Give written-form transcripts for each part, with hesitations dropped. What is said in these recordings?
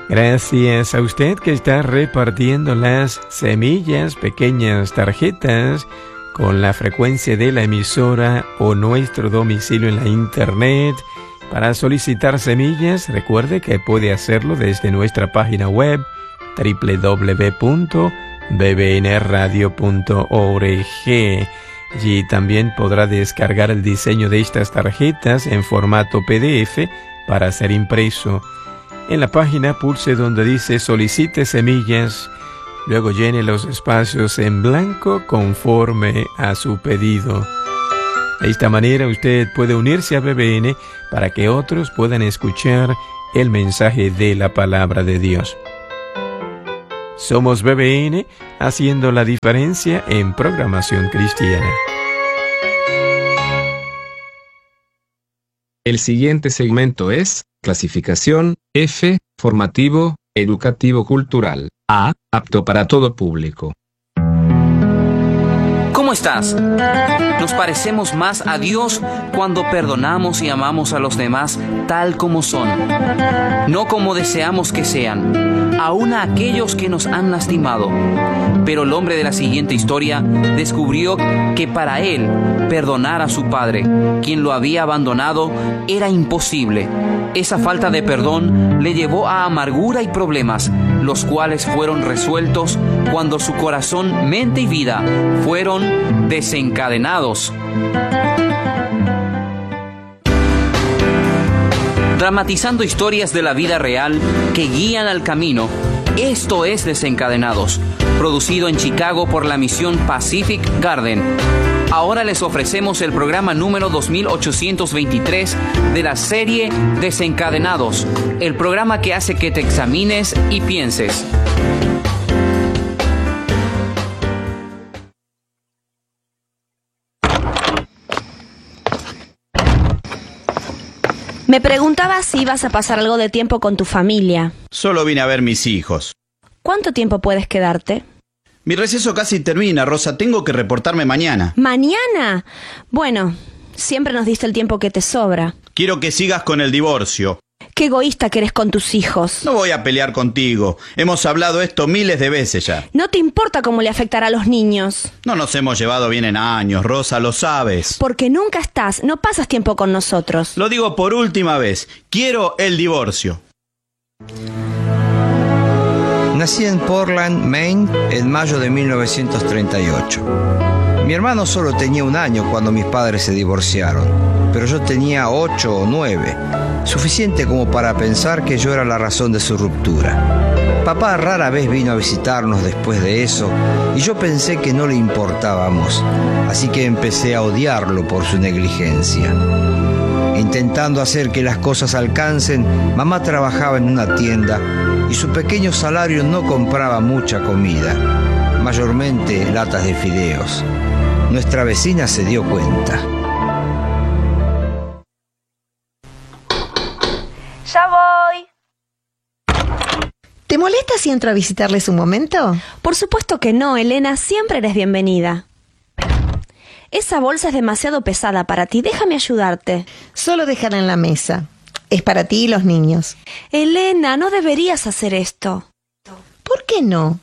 Gracias a usted que está repartiendo las semillas, pequeñas tarjetas, con la frecuencia de la emisora o nuestro domicilio en la internet. Para solicitar semillas, recuerde que puede hacerlo desde nuestra página web www.bbnradio.org. Allí también podrá descargar el diseño de estas tarjetas en formato PDF para ser impreso. En la página pulse donde dice solicite semillas, luego llene los espacios en blanco conforme a su pedido. De esta manera usted puede unirse a BBN para que otros puedan escuchar el mensaje de la palabra de Dios. Somos BBN, haciendo la diferencia en programación cristiana. El siguiente segmento es clasificación F, formativo, educativo cultural. A, apto para todo público. ¿Cómo estás? Nos parecemos más a Dios cuando perdonamos y amamos a los demás tal como son, no como deseamos que sean, aun a aquellos que nos han lastimado. Pero el hombre de la siguiente historia descubrió que para él perdonar a su padre, quien lo había abandonado, era imposible. Esa falta de perdón le llevó a amargura y problemas, los cuales fueron resueltos cuando su corazón, mente y vida fueron desencadenados. Dramatizando historias de la vida real que guían al camino, esto es Desencadenados, producido en Chicago por la misión Pacific Garden. Ahora les ofrecemos el programa número 2823 de la serie Desencadenados, el programa que hace que te examines y pienses. Me preguntaba si ibas a pasar algo de tiempo con tu familia. Solo vine a ver mis hijos. ¿Cuánto tiempo puedes quedarte? Mi receso casi termina, Rosa. Tengo que reportarme mañana. ¿Mañana? Bueno, siempre nos diste el tiempo que te sobra. Quiero que sigas con el divorcio. Qué egoísta que eres con tus hijos. No voy a pelear contigo. Hemos hablado esto miles de veces ya. No te importa cómo le afectará a los niños. No nos hemos llevado bien en años, Rosa, lo sabes. Porque nunca estás, no pasas tiempo con nosotros. Lo digo por última vez. Quiero el divorcio. Nací en Portland, Maine, en mayo de 1938. Mi hermano solo tenía 1 año cuando mis padres se divorciaron, pero yo tenía 8 o 9, suficiente como para pensar que yo era la razón de su ruptura. Papá rara vez vino a visitarnos después de eso y yo pensé que no le importábamos, así que empecé a odiarlo por su negligencia. Intentando hacer que las cosas alcancen, mamá trabajaba en una tienda y su pequeño salario no compraba mucha comida, mayormente latas de fideos. Nuestra vecina se dio cuenta. ¡Ya voy! ¿Te molesta si entro a visitarles un momento? Por supuesto que no, Elena, siempre eres bienvenida. Esa bolsa es demasiado pesada para ti, déjame ayudarte. Solo déjala en la mesa. Es para ti y los niños. Elena, no deberías hacer esto. ¿Por qué no?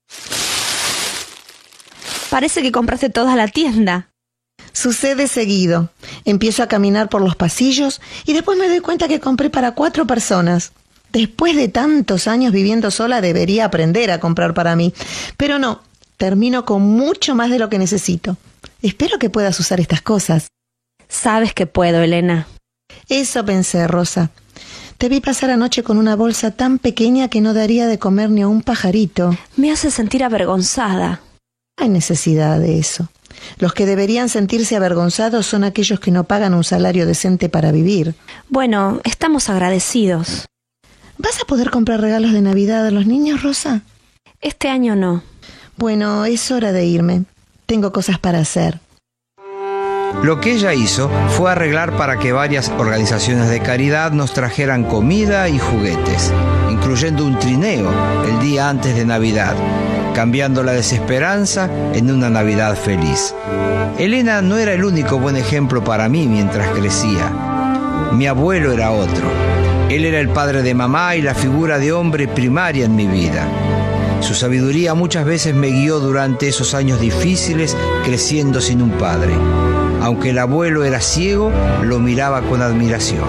Parece que compraste toda la tienda. Sucede seguido. Empiezo a caminar por los pasillos y después me doy cuenta que compré para 4 personas. Después de tantos años viviendo sola debería aprender a comprar para mí. Pero no, termino con mucho más de lo que necesito. Espero que puedas usar estas cosas. Sabes que puedo, Elena. Eso pensé, Rosa. Te vi pasar anoche con una bolsa tan pequeña que no daría de comer ni a un pajarito. Me hace sentir avergonzada. No hay necesidad de eso. Los que deberían sentirse avergonzados son aquellos que no pagan un salario decente para vivir. Bueno, estamos agradecidos. ¿Vas a poder comprar regalos de Navidad a los niños, Rosa? Este año no. Bueno, es hora de irme. Tengo cosas para hacer. Lo que ella hizo fue arreglar para que varias organizaciones de caridad nos trajeran comida y juguetes, incluyendo un trineo el día antes de Navidad, cambiando la desesperanza en una Navidad feliz. Elena no era el único buen ejemplo para mí mientras crecía. Mi abuelo era otro. Él era el padre de mamá y la figura de hombre primaria en mi vida. Su sabiduría muchas veces me guió durante esos años difíciles creciendo sin un padre. Aunque el abuelo era ciego, lo miraba con admiración.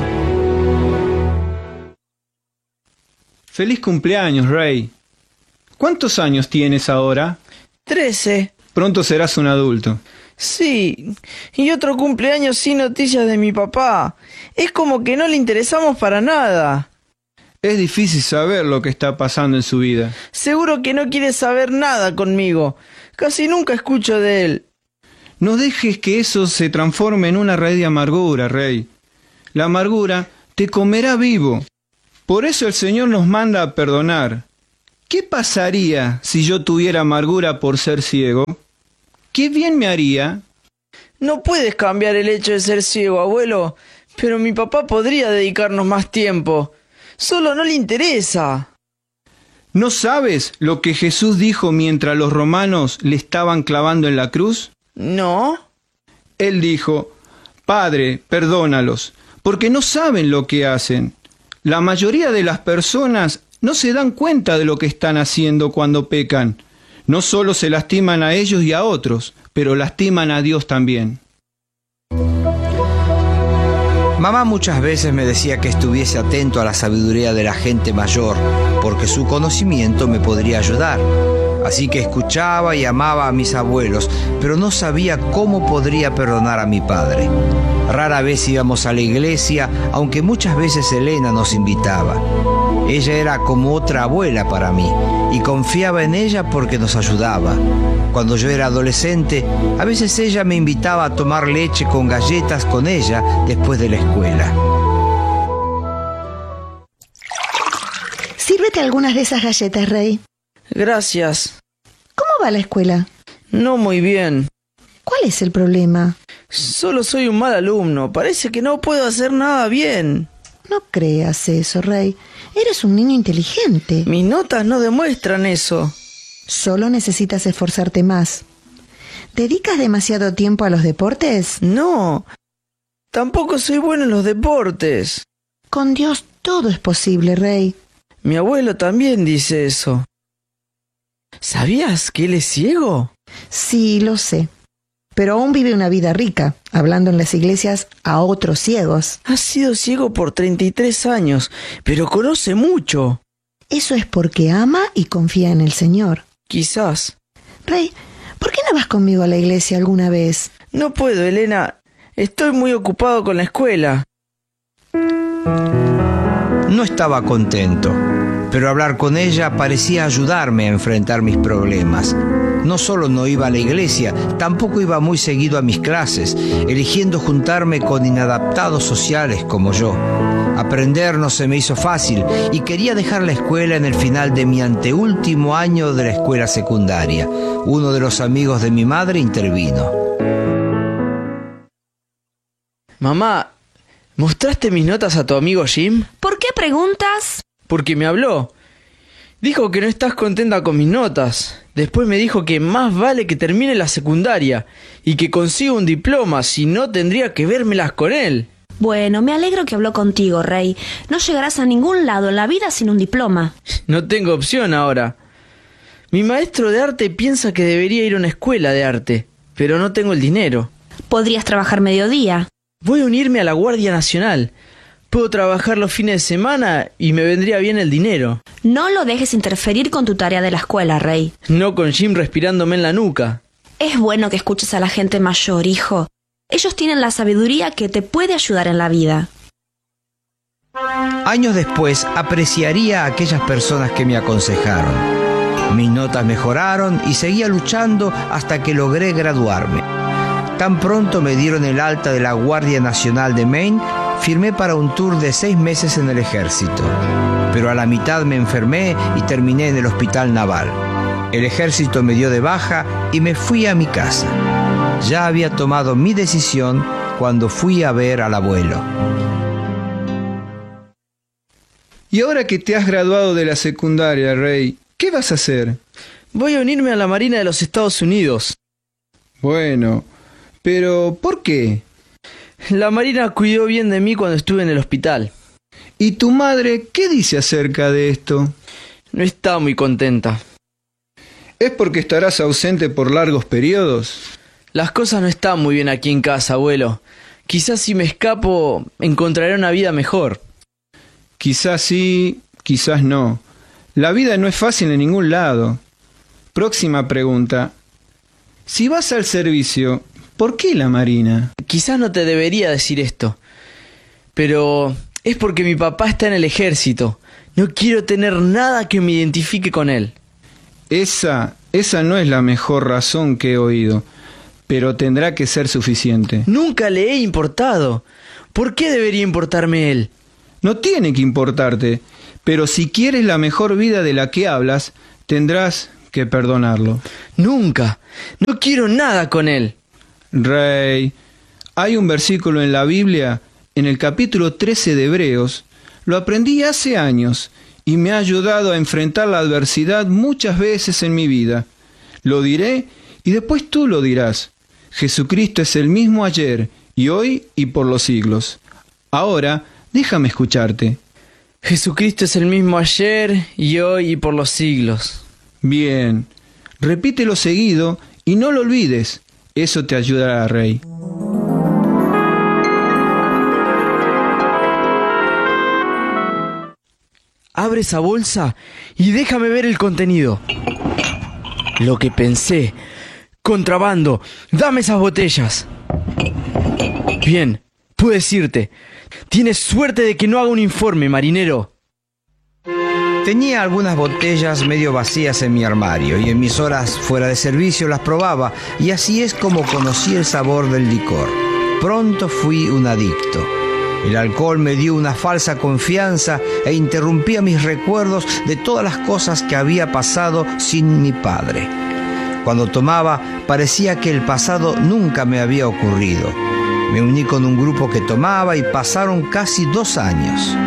Feliz cumpleaños, Ray. ¿Cuántos años tienes ahora? 13. Pronto serás un adulto. Sí, y otro cumpleaños sin noticias de mi papá. Es como que no le interesamos para nada. Es difícil saber lo que está pasando en su vida. Seguro que no quiere saber nada conmigo. Casi nunca escucho de él. No dejes que eso se transforme en una raíz de amargura, Rey. La amargura te comerá vivo. Por eso el Señor nos manda a perdonar. ¿Qué pasaría si yo tuviera amargura por ser ciego? ¿Qué bien me haría? No puedes cambiar el hecho de ser ciego, abuelo, pero mi papá podría dedicarnos más tiempo. Solo no le interesa. ¿No sabes lo que Jesús dijo mientras los romanos le estaban clavando en la cruz? ¿No? Él dijo: Padre, perdónalos, porque no saben lo que hacen. La mayoría de las personas no se dan cuenta de lo que están haciendo cuando pecan. No solo se lastiman a ellos y a otros, pero lastiman a Dios también. Mamá muchas veces me decía que estuviese atento a la sabiduría de la gente mayor, porque su conocimiento me podría ayudar. Así que escuchaba y amaba a mis abuelos, pero no sabía cómo podría perdonar a mi padre. Rara vez íbamos a la iglesia, aunque muchas veces Elena nos invitaba. Ella era como otra abuela para mí, y confiaba en ella porque nos ayudaba. Cuando yo era adolescente, a veces ella me invitaba a tomar leche con galletas con ella después de la escuela. Sírvete algunas de esas galletas, Rey. Gracias. ¿Cómo va la escuela? No muy bien. ¿Cuál es el problema? Solo soy un mal alumno. Parece que no puedo hacer nada bien. No creas eso, Rey. Eres un niño inteligente. Mis notas no demuestran eso. Solo necesitas esforzarte más. ¿Dedicas demasiado tiempo a los deportes? No. Tampoco soy bueno en los deportes. Con Dios todo es posible, Rey. Mi abuelo también dice eso. ¿Sabías que él es ciego? Sí, lo sé. Pero aún vive una vida rica, hablando en las iglesias a otros ciegos. Ha sido ciego por 33 años, pero conoce mucho. Eso es porque ama y confía en el Señor. Quizás. Rey, ¿por qué no vas conmigo a la iglesia alguna vez? No puedo, Elena. Estoy muy ocupado con la escuela. No estaba contento, pero hablar con ella parecía ayudarme a enfrentar mis problemas. No solo no iba a la iglesia, tampoco iba muy seguido a mis clases, eligiendo juntarme con inadaptados sociales como yo. Aprender no se me hizo fácil y quería dejar la escuela en el final de mi anteúltimo año de la escuela secundaria. Uno de los amigos de mi madre intervino. Mamá, ¿mostraste mis notas a tu amigo Jim? ¿Por qué preguntas? Porque me habló. Dijo que no estás contenta con mis notas. Después me dijo que más vale que termine la secundaria y que consiga un diploma, si no tendría que vérmelas con él. Bueno, me alegro que habló contigo, Rey. No llegarás a ningún lado en la vida sin un diploma. No tengo opción ahora. Mi maestro de arte piensa que debería ir a una escuela de arte, pero no tengo el dinero. Podrías trabajar mediodía. Voy a unirme a la Guardia Nacional. Puedo trabajar los fines de semana y me vendría bien el dinero. No lo dejes interferir con tu tarea de la escuela, Rey. No con Jim respirándome en la nuca. Es bueno que escuches a la gente mayor, hijo. Ellos tienen la sabiduría que te puede ayudar en la vida. Años después apreciaría a aquellas personas que me aconsejaron. Mis notas mejoraron y seguía luchando hasta que logré graduarme. Tan pronto me dieron el alta de la Guardia Nacional de Maine, firmé para un tour de 6 meses en el ejército. Pero a la mitad me enfermé y terminé en el hospital naval. El ejército me dio de baja y me fui a mi casa. Ya había tomado mi decisión cuando fui a ver al abuelo. Y ahora que te has graduado de la secundaria, Rey, ¿qué vas a hacer? Voy a unirme a la Marina de los Estados Unidos. Bueno, pero ¿por qué? La Marina cuidó bien de mí cuando estuve en el hospital. ¿Y tu madre qué dice acerca de esto? No está muy contenta. ¿Es porque estarás ausente por largos periodos? Las cosas no están muy bien aquí en casa, abuelo. Quizás si me escapo, encontraré una vida mejor. Quizás sí, quizás no. La vida no es fácil en ningún lado. Próxima pregunta. Si vas al servicio, ¿por qué la Marina? Quizás no te debería decir esto, pero es porque mi papá está en el ejército. No quiero tener nada que me identifique con él. Esa no es la mejor razón que he oído, pero tendrá que ser suficiente. Nunca le he importado. ¿Por qué debería importarme él? No tiene que importarte, pero si quieres la mejor vida de la que hablas, tendrás que perdonarlo. Nunca. No quiero nada con él. Rey, hay un versículo en la Biblia, en el capítulo 13 de Hebreos. Lo aprendí hace años y me ha ayudado a enfrentar la adversidad muchas veces en mi vida. Lo diré y después tú lo dirás. Jesucristo es el mismo ayer y hoy y por los siglos. Ahora, déjame escucharte. Jesucristo es el mismo ayer y hoy y por los siglos. Bien, repítelo seguido y no lo olvides. Eso te ayudará, Rey. Abre esa bolsa y déjame ver el contenido. Lo que pensé. Contrabando. Dame esas botellas. Bien, puedes irte. Tienes suerte de que no haga un informe, marinero. Tenía algunas botellas medio vacías en mi armario y en mis horas fuera de servicio las probaba, y así es como conocí el sabor del licor. Pronto fui un adicto. El alcohol me dio una falsa confianza e interrumpía mis recuerdos de todas las cosas que había pasado sin mi padre. Cuando tomaba, parecía que el pasado nunca me había ocurrido. Me uní con un grupo que tomaba y pasaron casi 2 años.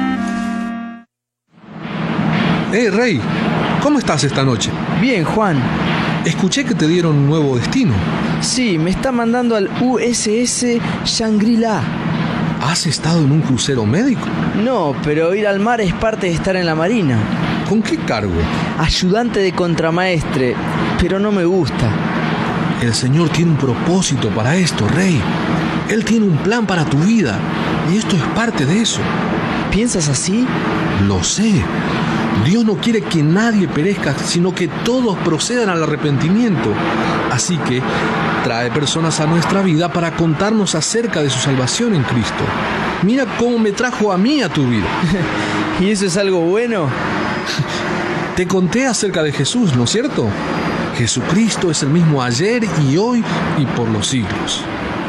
Rey, ¿cómo estás esta noche? Bien, Juan. Escuché que te dieron un nuevo destino. Sí, me está mandando al USS Shangri-La. ¿Has estado en un crucero médico? No, pero ir al mar es parte de estar en la marina. ¿Con qué cargo? Ayudante de contramaestre, pero no me gusta. El Señor tiene un propósito para esto, Rey. Él tiene un plan para tu vida, y esto es parte de eso. ¿Piensas así? Lo sé. Dios no quiere que nadie perezca, sino que todos procedan al arrepentimiento. Así que trae personas a nuestra vida para contarnos acerca de su salvación en Cristo. Mira cómo me trajo a mí a tu vida. ¿Y eso es algo bueno? Te conté acerca de Jesús, ¿no es cierto? Jesucristo es el mismo ayer y hoy y por los siglos.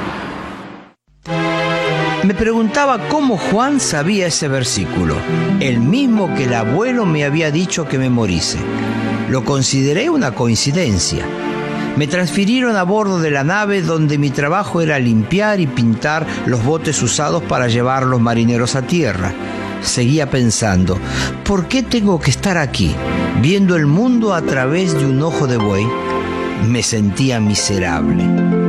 Me preguntaba cómo Juan sabía ese versículo, el mismo que el abuelo me había dicho que memorice. Lo consideré una coincidencia. Me transfirieron a bordo de la nave donde mi trabajo era limpiar y pintar los botes usados para llevar a los marineros a tierra. Seguía pensando, ¿por qué tengo que estar aquí, viendo el mundo a través de un ojo de buey? Me sentía miserable.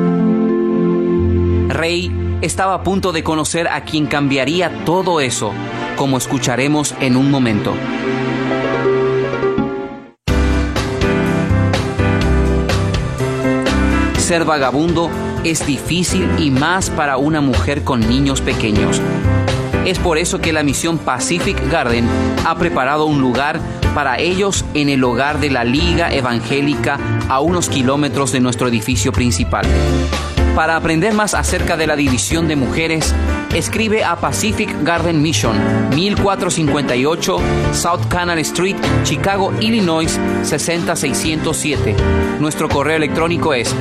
Rey estaba a punto de conocer a quien cambiaría todo eso, como escucharemos en un momento. Ser vagabundo es difícil y más para una mujer con niños pequeños. Es por eso que la misión Pacific Garden ha preparado un lugar para ellos en el hogar de la Liga Evangélica a unos kilómetros de nuestro edificio principal. Para aprender más acerca de la división de mujeres, escribe a Pacific Garden Mission, 1458 South Canal Street, Chicago, Illinois, 60607. Nuestro correo electrónico es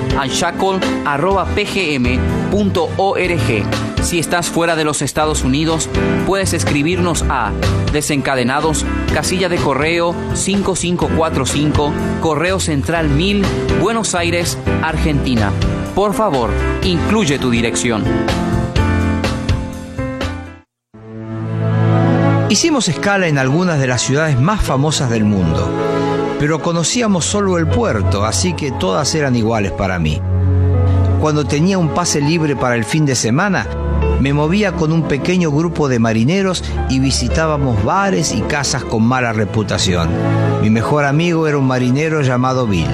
unshackle@pgm.org. Si estás fuera de los Estados Unidos, puedes escribirnos a Desencadenados, casilla de correo 5545, Correo Central 1000, Buenos Aires, Argentina. Por favor, incluye tu dirección. Hicimos escala en algunas de las ciudades más famosas del mundo, pero conocíamos solo el puerto, así que todas eran iguales para mí. Cuando tenía un pase libre para el fin de semana, Me movía con un pequeño grupo de marineros y visitábamos bares y casas con mala reputación. Mi mejor amigo era un marinero llamado Bill.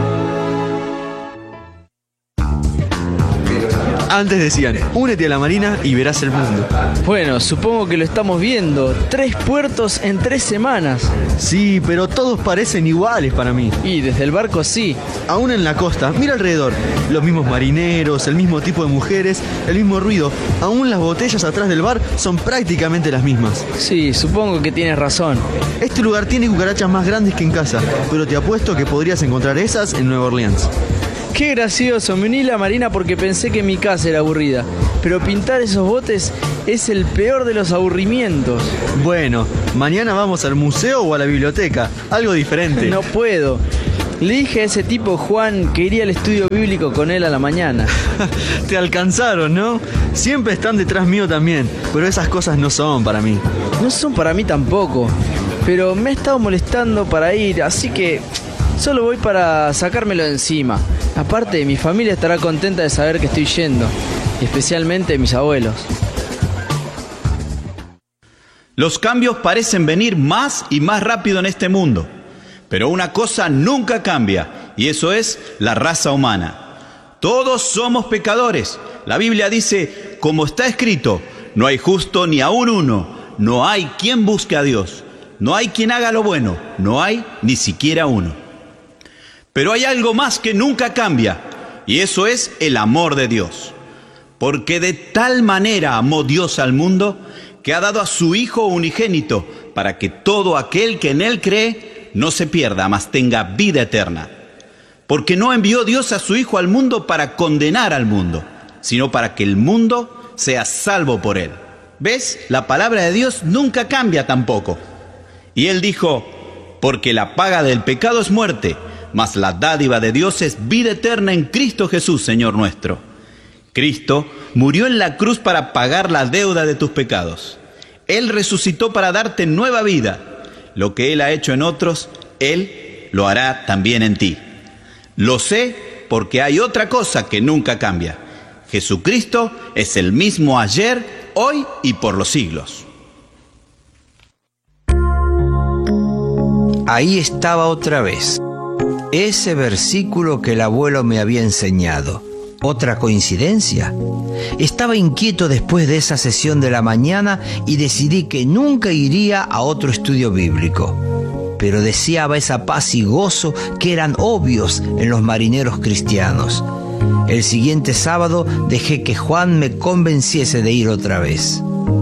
Antes decían, únete a la Marina y verás el mundo. Bueno, supongo que lo estamos viendo. 3 puertos en 3 semanas. Sí, pero todos parecen iguales para mí. Y desde el barco sí. Aún en la costa, mira alrededor. Los mismos marineros, el mismo tipo de mujeres, el mismo ruido. Aún las botellas atrás del bar son prácticamente las mismas. Sí, supongo que tienes razón. Este lugar tiene cucarachas más grandes que en casa, pero te apuesto que podrías encontrar esas en Nueva Orleans. Qué gracioso, me uní a la Marina porque pensé que mi casa era aburrida. Pero pintar esos botes es el peor de los aburrimientos. Bueno, mañana vamos al museo o a la biblioteca, algo diferente. No puedo. Le dije a ese tipo Juan que iría al estudio bíblico con él a la mañana. Te alcanzaron, ¿no? Siempre están detrás mío también, pero esas cosas no son para mí. No son para mí tampoco, pero me ha estado molestando para ir, así que solo voy para sacármelo de encima. Aparte, mi familia estará contenta de saber que estoy yendo, especialmente mis abuelos. Los cambios parecen venir más y más rápido en este mundo, pero una cosa nunca cambia, y eso es la raza humana. Todos somos pecadores. La Biblia dice, como está escrito, no hay justo ni aún uno, no hay quien busque a Dios, no hay quien haga lo bueno, no hay ni siquiera uno. Pero hay algo más que nunca cambia, y eso es el amor de Dios. Porque de tal manera amó Dios al mundo, que ha dado a su Hijo unigénito, para que todo aquel que en Él cree no se pierda, mas tenga vida eterna. Porque no envió Dios a su Hijo al mundo para condenar al mundo, sino para que el mundo sea salvo por Él. ¿Ves? La palabra de Dios nunca cambia tampoco. Y Él dijo, porque la paga del pecado es muerte, mas la dádiva de Dios es vida eterna en Cristo Jesús, Señor nuestro. Cristo murió en la cruz para pagar la deuda de tus pecados. Él resucitó para darte nueva vida. Lo que Él ha hecho en otros, Él lo hará también en ti. Lo sé porque hay otra cosa que nunca cambia. Jesucristo es el mismo ayer, hoy y por los siglos. Ahí estaba otra vez. Ese versículo que el abuelo me había enseñado. ¿Otra coincidencia? Estaba inquieto después de esa sesión de la mañana y decidí que nunca iría a otro estudio bíblico. Pero deseaba esa paz y gozo que eran obvios en los marineros cristianos. El siguiente sábado dejé que Juan me convenciese de ir otra vez.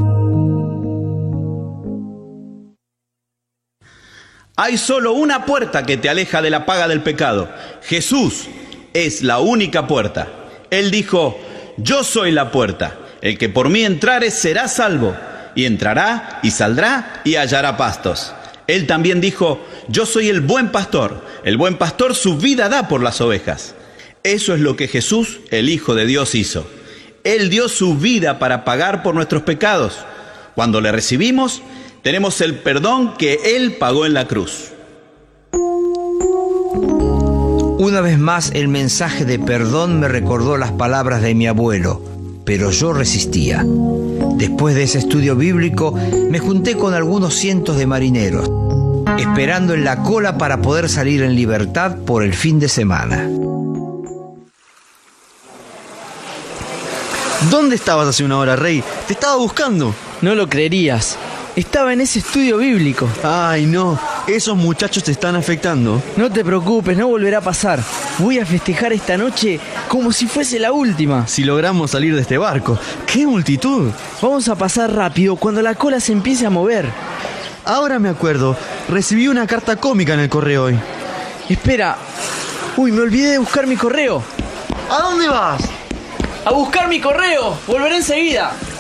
Hay solo una puerta que te aleja de la paga del pecado. Jesús es la única puerta. Él dijo, yo soy la puerta. El que por mí entrare será salvo. Y entrará y saldrá y hallará pastos. Él también dijo, yo soy el buen pastor. El buen pastor su vida da por las ovejas. Eso es lo que Jesús, el Hijo de Dios, hizo. Él dio su vida para pagar por nuestros pecados. Cuando le recibimos, tenemos el perdón que Él pagó en la cruz. Una vez más el mensaje de perdón me recordó las palabras de mi abuelo, pero yo resistía. Después de ese estudio bíblico me junté con algunos cientos de marineros, esperando en la cola para poder salir en libertad por el fin de semana. ¿Dónde estabas hace una hora, Rey? Te estaba buscando. No lo creerías. Estaba en ese estudio bíblico. Ay, no. Esos muchachos te están afectando. No te preocupes, no volverá a pasar. Voy a festejar esta noche como si fuese la última. Si logramos salir de este barco. ¡Qué multitud! Vamos a pasar rápido cuando la cola se empiece a mover. Ahora me acuerdo. Recibí una carta cómica en el correo hoy. Espera. Uy, me olvidé de buscar mi correo. ¿A dónde vas? ¡A buscar mi correo! ¡Volveré enseguida!